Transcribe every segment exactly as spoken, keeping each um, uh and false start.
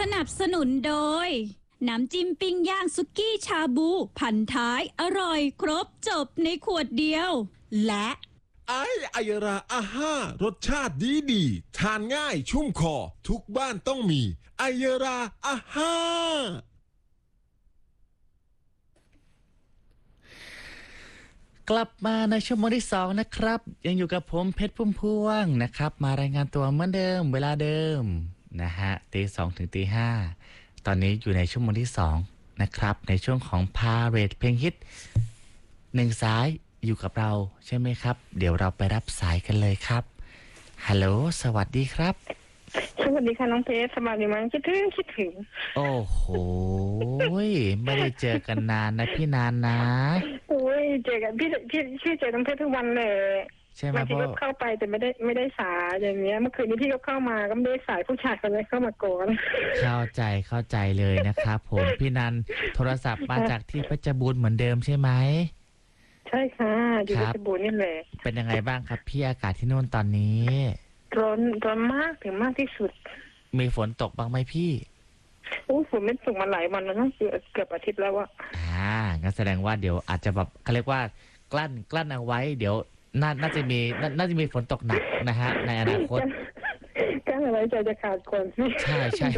นับสนุนโดยน้ำจิ้มปิ้งย่างสุกี้ชาบูพันท้ายอร่อยครบจบในขวดเดียวและไอไอยราอาห้ารสชาติดีดีทานง่ายชุ่มคอทุกบ้านต้องมีไอยราอาห้ากลับมาในชั่วโมงที่สองนะครับยังอยู่กับผมเพชรพุ่มพวงนะครับมารายงานตัวเหมือนเดิมเวลาเดิมนะฮะตีสองถึงตีห้าตอนนี้อยู่ในชั่วโมงที่สองนะครับในช่วงของพาเรดเพลงฮิตหนึ่งสายอยู่กับเราใช่ไหมครับเดี๋ยวเราไปรับสายกันเลยครับฮัลโหลสวัสดีครับสวัสดีค่ะน้องเพชรสบายดีมั้ยคิดถึงคิดถึงโอ้โหไม่ได้เจอกันนานนะพี่นานนะโอ้ยเจอกันพี่พี่พี่เจอน้องเพชรทุกวันเลยใช่ไหมพี่ก็เข้าไปแต่ไม่ได้ไม่ได้สายอย่างเงี้ยเมื่อคืนนี้พี่ก็เข้ามาก็ไม่ได้สายผู้ชายคนนี้เข้ามาก่อนเข้าใจเข้าใจเลยนะครับผมพี่นันโทรศัพท์มาจากที่เพชรบูรณ์เหมือนเดิมใช่ไหมใช่ค่ะอยู่เพชรบูรณ์นี่แหละเป็นยังไงบ้างครับพี่อากาศที่นู่นตอนนี้ร้อนร้อนมากถึงมากที่สุดมีฝนตกบ้างไหมพี่โอ้ฝนไม่ตกมาหลายวันแล้วนะเกือบเกือบอาทิตย์แล้วอะอ่างั้นแสดงว่าเดี๋ยวอาจจะแบบเขาเรียกว่ากลั้นกลั้นเอาไว้เดี๋ยวน่าน่าจะมีน่าจะมีฝนตกหนักนะฮะในอนาคตกลั้นอะไรใจจะขาดก่อนใช่ใช่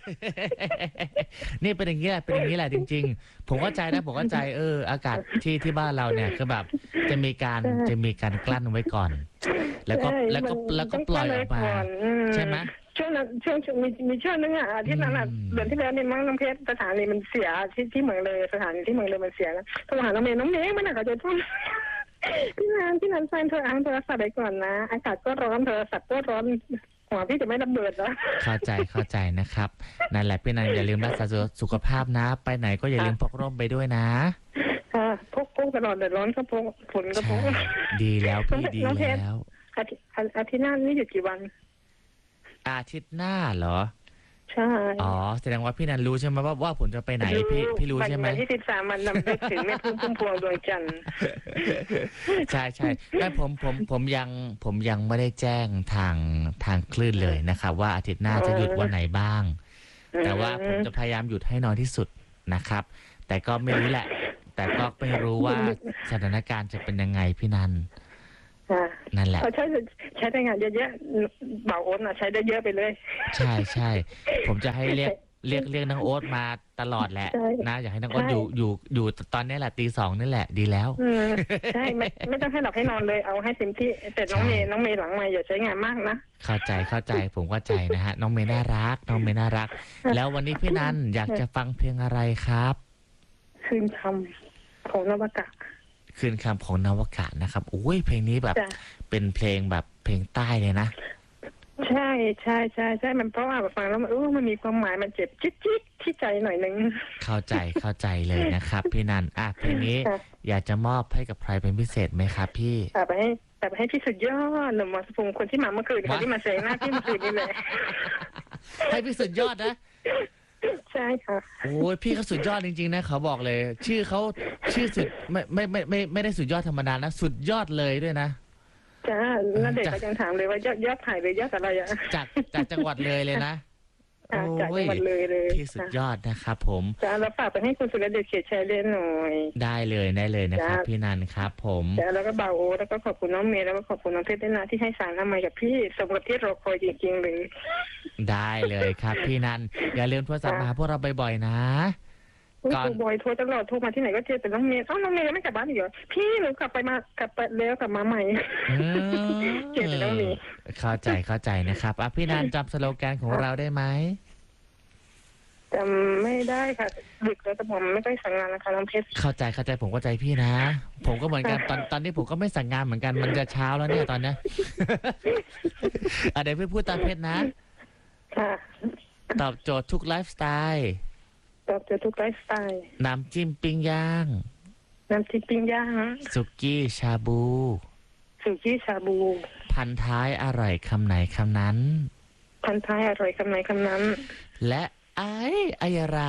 นี่เป็นอย่างนี้แหละเป็นอย่างนี้แหละจริงๆผมเข้าใจนะผมเข้าใจเอออากาศที่ที่บ้านเราเนี่ยคือแบบจะมีการจะมีการกลั้นไว้ก่อนแล้วก็แล้วก็แล้วก็ปล่อยออกมาใช่ไหมช่วงนั้นช่วงมีมีช่วงนึงอ่ะที่นั้นอ่ะเดือนที่แล้วเนี่ยมั้งน้องเพชรสถานีมันเสียที่ที่เมืองเลยสถานีที่เมืองเลยมันเสียนะโทรหาน้องเมย์น้องเมย์มันอาจจะต้องพี่นันพี่นันใส่โทรศัพท์โทรศัพท์ไปก่อนนะอากาศก็ร้อนโทรศัพท์ก็ร้อนหัวพี่จะไม่ระเบิดแล้วเข้าใจเข้าใจนะครับนั่นแหละพี่นันอย่าลืมรักษาสุขภาพนะไปไหนก็อย่าลืมพกร่มไปด้วยนะค่ะพกพกตลอดเดือดร้อนก็พกฝนก็พกดีแล้วพี่ดีแล้วอาทิตย์อาทิตย์หน้านี่หยุดกี่วันอาทิตย์หน้าเหรอใช่อ๋อแสดงว่าพี่นันรู้ใช่ไหมว่าว่าผมจะไปไหนพี่พี่รู้ใช่ไหมวันที่สิบสามมันนำไปถึงแม่พุ่มพุ่มพวงดวงจันทร์ใช่ใช่แต่ผมผมผมยังผมยังไม่ได้แจ้งทางทางคลื่นเลยนะครับว่าอาทิตย์หน้าจะหยุดวันไหนบ้างแต่ว่าผมจะพยายามหยุดให้น้อยที่สุดนะครับแต่ก็ไม่รู้แหละแต่ก็ไม่รู้ว่าสถานการณ์จะเป็นยังไงพี่นันนั่นแหละเขาใช้ใช้ได้งานเยอะๆเบาโอ๊ตนะใช้ได้เยอะไปเลยใช่ใช่ผมจะให้เรียกเรียกเรียกน้องโอ๊ตมาตลอดแหละนะอยากให้น้องโอ๊ตอยู่อยู่อยู่ตอนนี้แหละตีสองนี่แหละดีแล้วใช่ไม่ไม่ต้องให้หลับให้นอนเลยเอาให้เต็มที่แต่น้องเมย์น้องเมย์หลังมาอย่าใช้งานมากนะเข้าใจเข้าใจผมเข้าใจนะฮะน้องเมย์น่ารักน้องเมย์น่ารักแล้ววันนี้พี่นันอยากจะฟังเพลงอะไรครับคืนคำของนวกะคืนคำของนวกะนะครับโอ้ยเพลงนี้แบบเป็นเพลงแบบเพลงใต้เลยนะใช่ใช่ใช่ใช่มันเพราะว่าฟังแล้วมันเออมันมีความหมายมันเจ็บจิ๊ดจิ๊ดที่ใจหน่อยนึงเข้าใจเข้าใจเลยนะครับพี่นันอ่ะเพลงนี้อยากจะมอบให้กับใครเป็นพิเศษไหมครับพี่แต่ไปให้แต่ไปให้พี่สุดยอดหนุ่มมาสพงคนที่มาเมื่อคืนคนที่มาเซงหน้าที่เมื่อคืนนี่เลยให้พี่สุดยอดนะใช่ค่ะโอ้ยพี่เขาสุดยอดจริงๆนะเขาบอกเลยชื่อเขาชื่อสุดไม่ไม่ไม่ไม่ไม่ได้สุดยอดธรรมดานะสุดยอดเลยด้วยนะจ้านั่นเด็กก็ยังถามเลยว่ายอดยอดถ่ายเลยยอดอะไรอะจากจากจังหวัดเลยเลยนะจากจังหวัดเลยเลยพี่สุดยอดนะครับผมจ้าแล้วฝากไปให้คุณสุรเดชเขียนแชร์เล่นหน่อยได้เลยได้เลยนะครับพี่นันครับผมจ้าแล้วก็บ่าวโอแล้วก็ขอบคุณน้องเมย์แล้วก็ขอบคุณน้องเพชรด้วยนะที่ให้สารทำไมกับพี่สมกับที่รอคอยจริงๆเลยได้เลยครับพี่นันอย่าลืมโทรศัพท์มาพวกเราบ่อยๆนะก่อนบ่อยโทรตลอดโทรมาที่ไหนก็เจอแต่น้องเมย์เอ้าน้องเมย์ไม่กลับบ้านอีกเหรอพี่หนูกลับไปมากลับไปแล้วกลับมาใหม่เจอแต่น้องเมย์เข้าใจเข้าใจนะครับอ่ะพี่นันจำสโลแกนของเราได้ไหมจำไม่ได้ค่ะดึกแล้วแต่ผมไม่ค่อยสั่งงานนะคะน้องเพชรเข้าใจเข้าใจผมเข้าใจพี่นะผมก็เหมือนกันตอนตอนนี้ผมก็ไม่สั่งงานเหมือนกันมันจะเช้าแล้วเนี่ยตอนนี้อ่ะเดี๋ยวพี่พูดตามเพชรนะค่ะตอบโจทย์ทุกไลฟ์สไตล์ตอบโจทย์ทุกไลฟ์สไตล์น้ำจิ้มปิ้งย่างน้ำจิ้มปิ้งย่างสุกี้ชาบูสุกี้ชาบูพันท้ายอร่อยคำไหนคำนั้นพันท้ายอร่อยคำไหนคำนั้นและไอ้อัยรา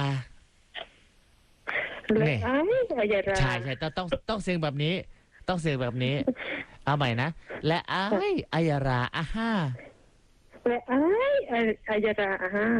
และไอ้อัยราใช่ใช่ต้องต้องต้องเสียงแบบนี้ต้องเสียงแบบนี้เอาใหม่นะและไอ้อัยราอ่ะฮ่าและไอ้ไอ้อายราอ่าร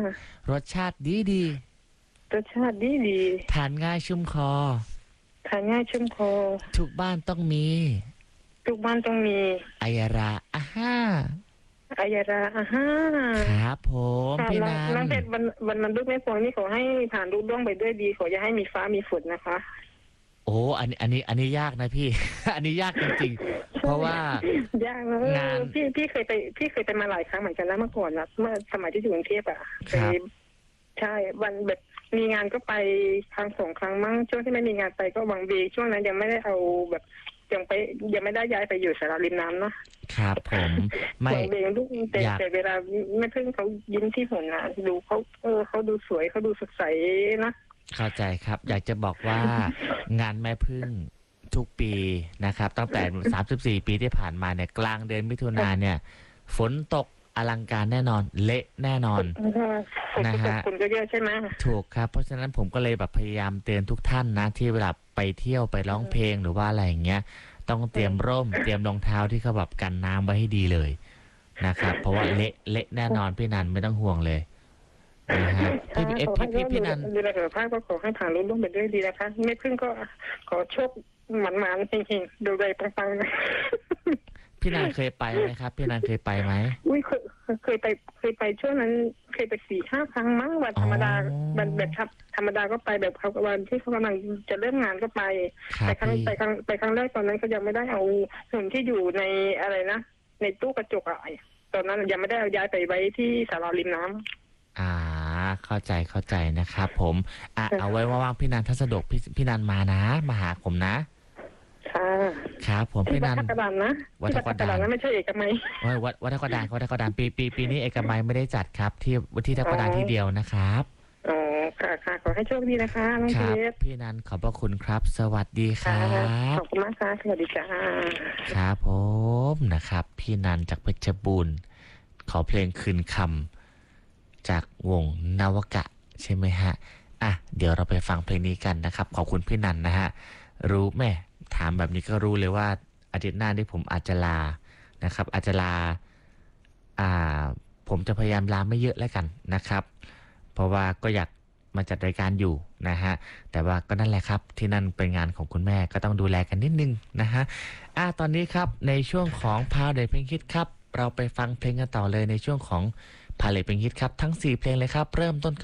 สชาติดีดีรสชาติดีดีทานง่ายชุ่มคอทานง่ายชุ่มคอทุกบ้านต้องมีทุกบ้านต้องมีอายราอาห้าอายราอ่าฮะครับผมพี่นัน้องนเพชรวันวันมันลูกแม่พวงนี่ขอให้ผ่านลูกด้วงไปด้วยดีขออย่าให้มีฟ้ามีฝนนะคะโอ้อันนี้อันนี้อันนี้ยากนะพี่ อันนี้ยากจริงๆ เพราะว่ายากนะงานพี่พี่เคยไปพี่เคยไปมาหลายครั้งเหมือนกันนะเมื่อก่อนนะเมื่อสมัยที่อยู่กรุงเทพอ่ะคไปรับใช่วันแบบมีงานก็ไปครั้งสองครั้งมั้งช่วงที่ไม่มีงานไปก็วังเวช่วงนั้นยังไม่ได้เอาแบบยังไปยังไม่ได้ย้ายไปอยู่สาราริมน้ำเนาะครับผมไม่วังเวลูกแต่อยากแต่เวลาแม่พึ่งเขายิ้มที่หัวหน้าดูเขาเออเขาดูสวยเขาดูสดใสนะเข้าใจครับ อยากจะบอกว่างานแม่พึ่งทุกปีนะครับ ตั้งแต่ สามสิบสี่ ปีที่ผ่านมาเนี่ยกลางเดือนมิถุนาเนี่ย ฝนตกอลังการแน่นอน เละแน่นอนฝนนะตฮะกคนก็เยอะใช่ไหมถูกครับ เพราะฉะนั้นผมก็เลยแบบพยายามเตือนทุกท่านนะ ที่เวลาไปเที่ยวไปร้องเพลงหรือว่าอะไรอย่างเงี้ย ต้องเตรียมร่ม เตรียมรองเท้าที่เขาแบบกันน้ำไว้ให้ดีเลยนะครับ เพราะว่าเละเละแน่นอนพี่นันไม่ต้องห่วงเลยนะฮะพี่เอฟขอพี่ให้พี่พี่นันดูแลสุขภาพก็ขอให้ผ่านรุ่นรุ่งไปด้วยดีนะคะแม่พึ่งก็ขอโชคหมันๆจริงๆดูใจปังๆนะพี่นันเคยไปไหมครับ พี่นันเคยไปไหมอุ้ยเคยเคยไปเคยไปช่วงนั้นเคยไปสี่ห้าครั้งมั้งวันธรรมดาอ๋อแบบแบบธรรมดาก็ไปแบบเขาวันที่เขากำลังจะเริ่มงานก็ไปครับไปครั้งพี่ไปครั้งไปครั้งแรกตอนนั้นเขายังไม่ได้เอาหุ่นที่อยู่ในอะไรนะในตู้กระจกอะตอนนั้นยังไม่ได้เอาย้ายไปไว้ที่ศาลาริมน้ำอ่าเข้าใจเข้าใจนะครับผมอ่ะค่ะเอาไว้ว่างๆพี่นันถ้าสะดวกพี่พี่นันมานะมาหาผมนะค่ะครับผมที่พี่วันัดนทับกระดานนะวัดที่ทัวับดกทัระบกระดาดาน นนะไม่ใช่เอกมัยวัดวัดวัดทับกระดานวัดทับกระดานปีปีปีนี้เอกมัยไม่ได้จัดครับ ที่ที่ทับกระดานที่เดียวนะครับอ๋อค่ะค่ะขอให้โชคดีนะคะน้องคเพรับชรพี่นันขอบพระคุณครับ สวัสดีคค่ะรับขอบคุณมากค่ะสวัสดีค่ะครับผมนะครับ พี่นันจากเพชรบูรณ์ขอเพลงคืนคำจากวงนวกะใช่ไหมฮะอ่ะเดี๋ยวเราไปฟังเพลงนี้กันนะครับขอบคุณพี่นันนะฮะรู้แม่ถามแบบนี้ก็รู้เลยว่าอาทิตย์หน้าที่ผมอาจจะลานะครับ อาจจะลาอ่าผมจะพยายามลาไม่เยอะแล้วกันนะครับ เพราะว่าก็อยากมาจัดรายการอยู่นะฮะแต่ว่าก็นั่นแหละครับที่นั่นเป็นงานของคุณแม่ก็ต้องดูแลกันนิดนึงนะฮะอ่ะตอนนี้ครับในช่วงของพาเลทเพลงฮิตครับเราไปฟังเพลงกันต่อเลยในช่วงของพาเลทเพลงฮิตครับทั้งสี่เพลงเลยครับเริ่มต้นกับ